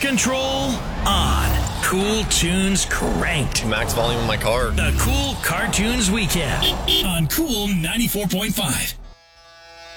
control on. Cool tunes cranked. Max volume in my car. The Cool Cartoons Weekend on Cool 94.5.